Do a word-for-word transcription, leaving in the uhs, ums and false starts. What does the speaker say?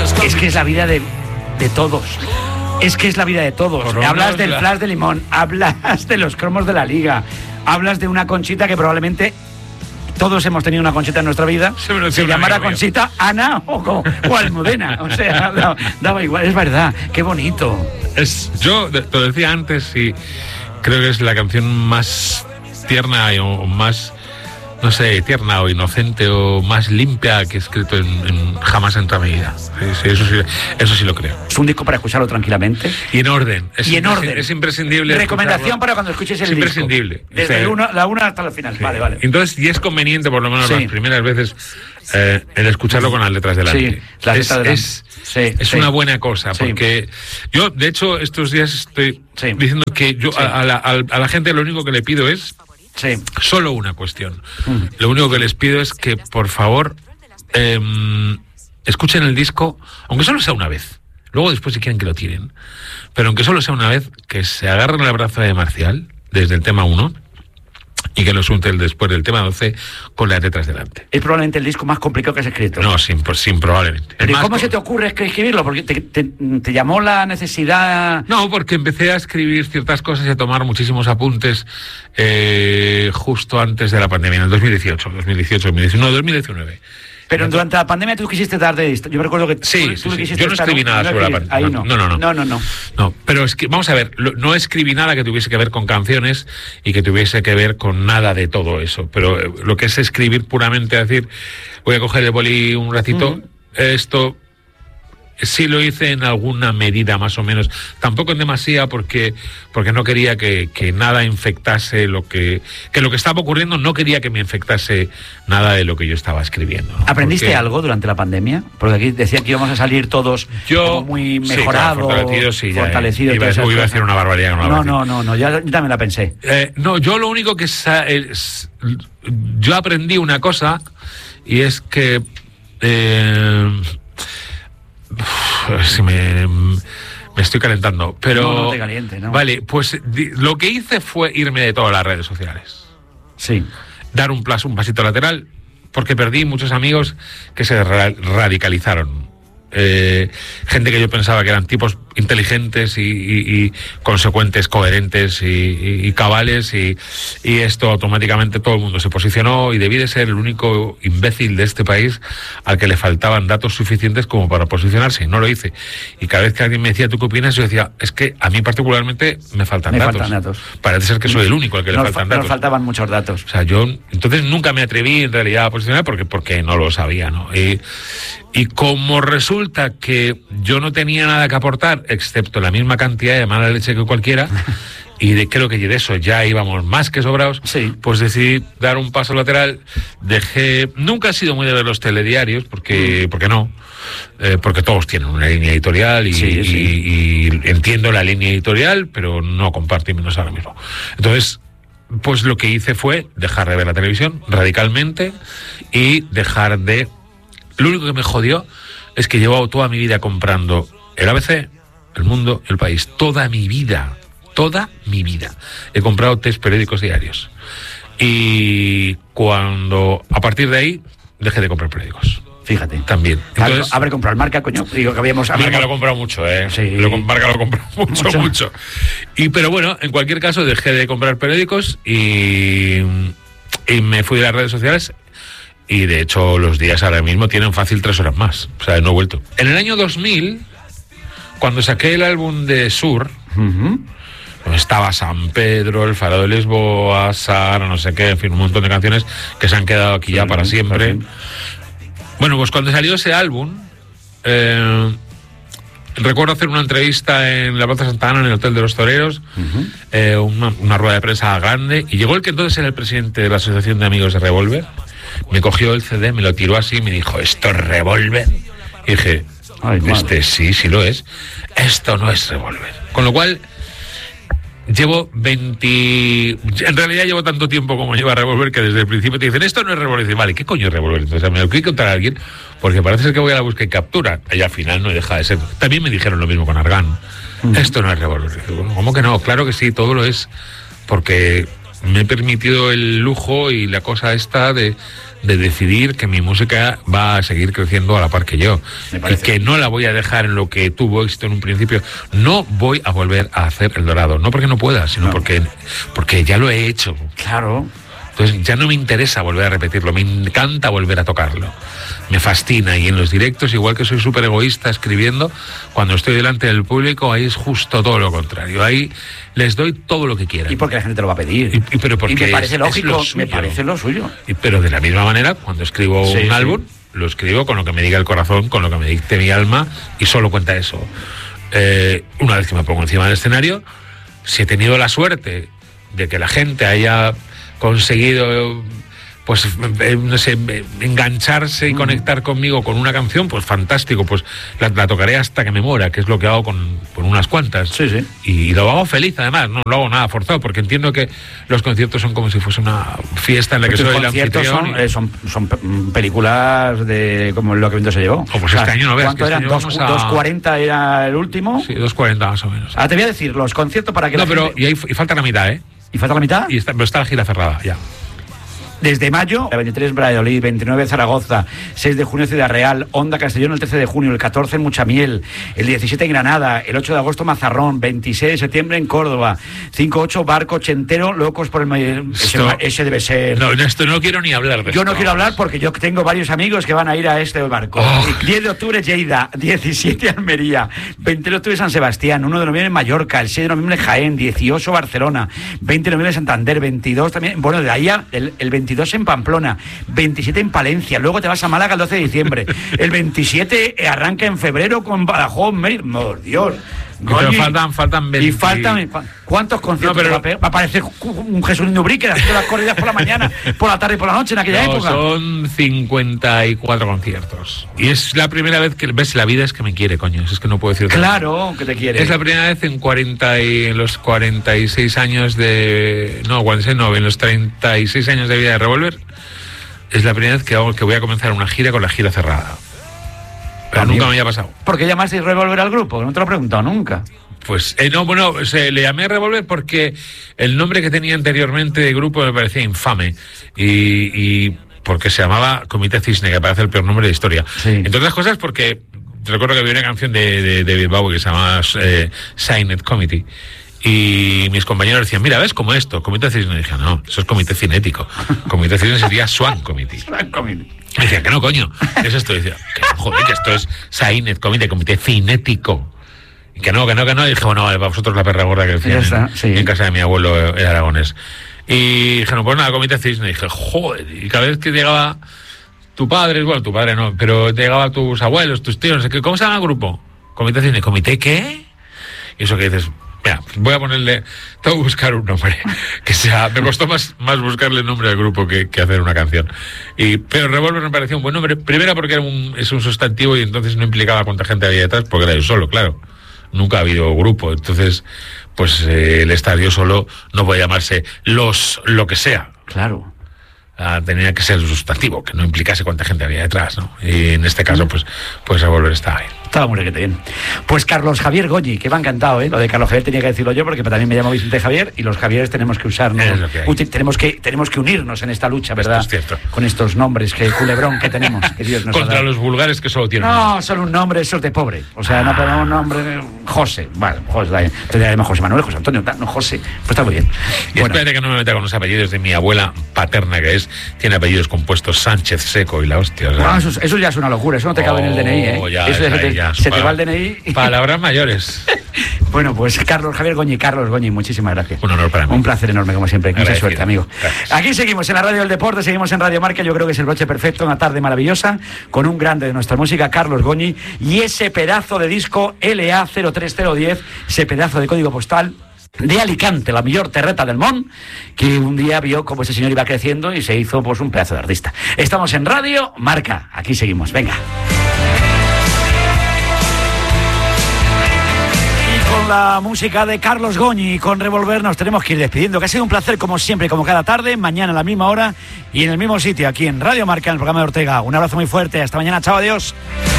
Es que es la vida de, de todos. Es que es la vida de todos. Por hablas del la... flash de Limón, hablas de los cromos de la Liga, hablas de una Conchita que probablemente todos hemos tenido una Conchita en nuestra vida. Se, se llamara Conchita mío. Ana o, o Almudena. O sea, daba, daba igual. Es verdad. Qué bonito. Es, yo te lo decía antes y creo que es la canción más tierna o más, no sé, tierna o inocente o más limpia que he escrito en, en jamás en toda mi vida. Sí, sí, eso, sí, eso sí lo creo. Es un disco para escucharlo tranquilamente. Y en orden. Es y en orden. Es imprescindible. Recomendación escucharlo. Para cuando escuches el es disco. Es imprescindible. Desde o sea, el uno, la una hasta el final. Sí. Vale, vale. Entonces, y es conveniente, por lo menos sí. las primeras veces, eh, el escucharlo con las letras delante. Sí, las letras delante. Es, sí, es sí. una buena cosa, sí. porque yo, de hecho, estos días estoy sí. diciendo que yo sí. a, a, la, a la gente lo único que le pido es Sí. solo una cuestión. Mm. Lo único que les pido es que, por favor, eh, escuchen el disco, aunque solo sea una vez. Luego después si quieren que lo tiren. Pero aunque solo sea una vez, que se agarren el abrazo de Marcial, desde el tema uno, y que lo suelten después del tema doce con las letras delante. Es probablemente el disco más complicado que has escrito. No, sin, pues, sin probablemente. ¿Pero cómo con... se te ocurre escribirlo? Porque te, te, te llamó la necesidad... No, porque empecé a escribir ciertas cosas y a tomar muchísimos apuntes eh, justo antes de la pandemia, en el dos mil dieciocho, dos mil dieciocho, dos mil diecinueve, no, dos mil diecinueve. Pero durante la pandemia tú quisiste dar de esto. Yo me recuerdo que tú, sí, tú sí, sí. Yo no escribí nada no sobre la pandemia. Ahí no. No, no, no. No, no, no. No, pero es que, vamos a ver, no escribí nada que tuviese que ver con canciones y que tuviese que ver con nada de todo eso. Pero lo que es escribir puramente, decir, voy a coger el boli un ratito, uh-huh. esto... Sí lo hice en alguna medida más o menos, tampoco en demasía porque porque no quería que, que nada infectase lo que que lo que estaba ocurriendo, no quería que me infectase nada de lo que yo estaba escribiendo, ¿no? ¿Aprendiste porque, algo durante la pandemia? Porque aquí decían que íbamos a salir todos yo, como muy mejorados, sí, claro, fortalecidos, sí, fortalecidos. Iba, iba, iba a decir una barbaridad. No, no, no, no, no, ya, yo también la pensé. Eh, no, yo lo único que sa- es, yo aprendí una cosa y es que eh, Uf, si me, me estoy calentando, pero no, no te caliente, ¿no? Vale, pues di, lo que hice fue irme de todas las redes sociales. Sí. Dar un, plazo, un pasito lateral, porque perdí muchos amigos que se ra- radicalizaron. Eh, gente que yo pensaba que eran tipos inteligentes y, y, y consecuentes, coherentes y, y, y cabales y, y esto automáticamente todo el mundo se posicionó y debí de ser el único imbécil de este país al que le faltaban datos suficientes como para posicionarse y no lo hice. Y cada vez que alguien me decía ¿tú qué opinas? Yo decía, es que a mí particularmente me faltan me datos. faltan datos Parece ser que soy el único al que nos le faltan fa- datos. Nos faltaban muchos datos. O sea, yo entonces nunca me atreví en realidad a posicionar porque, porque no lo sabía, ¿no? Y, y como resulta que yo no tenía nada que aportar, excepto la misma cantidad de mala leche que cualquiera, y de, creo que de eso ya íbamos más que sobrados, sí. Pues decidí dar un paso lateral, dejé... Nunca he sido muy de ver los telediarios, porque, mm. porque no, eh, porque todos tienen una línea editorial y, sí, sí. y, y entiendo la línea editorial, pero no comparto menos ahora mismo. Entonces... Pues lo que hice fue dejar de ver la televisión radicalmente y dejar de... Lo único que me jodió es que he llevado toda mi vida comprando el A B C, El Mundo, El País. Toda mi vida, toda mi vida. He comprado tres periódicos diarios. Y cuando, a partir de ahí, dejé de comprar periódicos. Fíjate. También. Claro, entonces, habré comprado el Marca, coño. Digo que habíamos... habíamos... Marca lo he comprado mucho, ¿eh? Sí. Lo, Marca lo he comprado mucho, mucho, mucho. Y, pero bueno, en cualquier caso, dejé de comprar periódicos y, y me fui de las redes sociales. Y de hecho, los días ahora mismo tienen fácil tres horas más. O sea, no he vuelto. En el año dos mil, cuando saqué el álbum de Sur, uh-huh. estaba San Pedro, El Faro de Lisboa, Sara, no sé qué, en fin, un montón de canciones que se han quedado aquí ya uh-huh. para siempre. Uh-huh. Bueno, pues cuando salió ese álbum, eh, recuerdo hacer una entrevista en la Plaza Santa Ana, en el Hotel de los Toreros, uh-huh. eh, una, una rueda de prensa grande, y llegó el que entonces era el presidente de la Asociación de Amigos de Revólver, me cogió el C D, me lo tiró así y me dijo, ¿esto es Revólver? Y dije, Ay, este sí, sí lo es. Esto no es Revólver. Con lo cual... Llevo veinte... En realidad llevo tanto tiempo como lleva Revólver que desde el principio te dicen, esto no es Revólver. Y dices, vale, ¿qué coño es Revólver? Entonces me lo quiero contar a alguien porque parece ser que voy a la búsqueda y captura. Y al final no deja de ser. También me dijeron lo mismo con Argan. Uh-huh. Esto no es Revólver. Bueno, ¿cómo que no? Claro que sí, todo lo es. Porque me he permitido el lujo y la cosa esta de, de decidir que mi música va a seguir creciendo a la par que yo. Y que no la voy a dejar en lo que tuvo éxito en un principio. No voy a volver a hacer El Dorado. No porque no pueda, sino no. porque, porque ya lo he hecho. Claro. Entonces ya no me interesa volver a repetirlo, me encanta volver a tocarlo. Me fascina, y en los directos, igual que soy súper egoísta escribiendo, cuando estoy delante del público, ahí es justo todo lo contrario. Ahí les doy todo lo que quieran. Y porque la gente te lo va a pedir. Y, y, pero porque y me parece es, lógico, es me parece lo suyo. Y, pero de la misma manera, cuando escribo sí, un sí. álbum, lo escribo con lo que me diga el corazón, con lo que me dicte mi alma, y solo cuenta eso. Eh, una vez que me pongo encima del escenario, si he tenido la suerte de que la gente haya conseguido, pues, no sé, engancharse y conectar conmigo con una canción, pues fantástico, pues la, la tocaré hasta que me muera, que es lo que hago con, con unas cuantas. Sí, sí. Y lo hago feliz, además, no lo hago nada forzado, porque entiendo que los conciertos son como si fuese una fiesta en la que soy el anfitrión. Son, y... eh, son, son películas de como lo que viento se llevó. Oh, pues o sea, este año no veas. ¿Cuánto que eran? Este a... ¿dos cuarenta era el último? Sí, dos cuarenta más o menos. Ahora te voy a decir, los conciertos para que no, la pero gente... y, hay, y falta la mitad, ¿eh? ¿Y falta la mitad? Y está, pero está la gira cerrada, ya. Desde mayo, el veintitrés Valladolid, veintinueve Zaragoza, seis de junio Ciudad Real, Onda Castellón el trece de junio, el catorce en Muchamiel, el diecisiete en Granada, el ocho de agosto Mazarrón, veintiséis de septiembre en Córdoba, cinco ocho Barco Ochentero, Locos por el... Ese, ese debe ser... No, de esto no quiero ni hablar de Yo esto. no quiero hablar porque yo tengo varios amigos que van a ir a este barco. Oh. diez de octubre Lleida, diecisiete Almería, veinte de octubre San Sebastián, uno de noviembre en Mallorca, el seis de noviembre Jaén, dieciocho Barcelona, veinte de noviembre Santander, veintidós también, bueno, de ahí el, el veintidós en Pamplona, veintisiete en Palencia, luego te vas a Málaga el doce de diciembre, el veintisiete arranca en febrero con Badajoz, oh, Dios. Pero faltan, faltan veinte... Y faltan... ¿Cuántos conciertos no, pero... va a pegar? Va a aparecer un Jesulín Ubrique haciendo las corridas por la mañana, por la tarde y por la noche en aquella no, época. Son cincuenta y cuatro conciertos. Y es la primera vez que... ¿Ves? La vida es que me quiere, coño. Es que no puedo decir... Claro, que te quiere. Es la primera vez en cuarenta y, en los cuarenta y seis años de... No, cuarenta y seis no, en los treinta y seis años de vida de Revolver, es la primera vez que, hago, que voy a comenzar una gira con la gira cerrada. Pero nunca me había pasado. ¿Por qué llamasteis Revolver al grupo? No te lo he preguntado nunca. Pues eh, no, bueno, se le llamé Revolver porque el nombre que tenía anteriormente de grupo me parecía infame. Y, y porque se llamaba Comité Cisne, que parece el peor nombre de la historia. Sí. Entre otras cosas porque recuerdo que había una canción de, de, de David Bowie que se llamaba eh, Signed Committee. Y mis compañeros decían, mira, ¿ves? Como esto, Comité Cisne. Y dije, no, eso es Comité Cinético. Comité Cisne sería Swan Committee. Swan Committee. Me decían, que no, coño, es esto. Y decía, que no, joder, que esto es Signed Committee, Comité Cinético. Y que no, que no, que no. Y dije, bueno, vale, para vosotros la perra gorda que decían en, sí. en casa de mi abuelo el aragonés. Y dijeron, pues nada, Comité Cisne. Y dije, joder, y cada vez que llegaba tu padre, bueno, tu padre no, pero te llegaba tus abuelos, tus tíos, no sé qué, ¿cómo se llama el grupo? Comité Cisne. ¿Comité qué? Y eso que dices... Mira, voy a ponerle, tengo que buscar un nombre que sea, me costó más, más buscarle el nombre al grupo que, que hacer una canción. Y, pero Revolver me pareció un buen nombre, primero porque era un, es un sustantivo y entonces no implicaba cuánta gente había detrás, porque era yo solo, claro. Nunca ha habido grupo, entonces, pues eh, el estadio solo no puede llamarse los, lo que sea. Claro. Ah, tenía que ser sustantivo, que no implicase cuánta gente había detrás, ¿no? Y en este caso, pues, pues Revolver estaba ahí. Estaba muy bien. Pues Carlos Javier Goñi, que me ha encantado, ¿eh? Lo de Carlos Javier tenía que decirlo yo, porque también me llamo Vicente Javier y los Javieres tenemos que usarnos. Es lo que hay. Uti, tenemos, que, tenemos que unirnos en esta lucha, ¿verdad? Esto es cierto. Con estos nombres, que culebrón que tenemos. Que Dios nos Contra ha dado. los vulgares que solo tienen. No, solo un nombre, eso es de pobre. O sea, ah. no ponemos un nombre. José. Bueno, José. Te llamas José Manuel, José Antonio. No, José. Pues está muy bien. Y bueno. Espérate que no me meta con los apellidos de mi abuela paterna, que es, tiene apellidos compuestos Sánchez Seco y la hostia. O sea. Ah, eso, eso ya es una locura. Eso no te cabe oh, en el D N I, ¿eh? Ya, eso ya, te, ya, se para, te va el D N I. Palabras mayores. Bueno, pues Carlos Javier Goñi, Carlos Goñi, muchísimas gracias. Un honor para mí. Un placer enorme, como siempre. Mucha Agradecido. suerte, amigo. Gracias. Aquí seguimos en la Radio del Deporte, seguimos en Radio Marca. Yo creo que es el broche perfecto, una tarde maravillosa, con un grande de nuestra música, Carlos Goñi, y ese pedazo de disco L A cero tres cero uno cero, ese pedazo de código postal de Alicante, la mejor terreta del Món, que un día vio cómo ese señor iba creciendo y se hizo pues un pedazo de artista. Estamos en Radio Marca, aquí seguimos, venga. Con la música de Carlos Goñi y con Revolver nos tenemos que ir despidiendo, que ha sido un placer como siempre, como cada tarde, mañana a la misma hora y en el mismo sitio, aquí en Radio Marca, en el programa de Ortega. Un abrazo muy fuerte, hasta mañana, chao, adiós.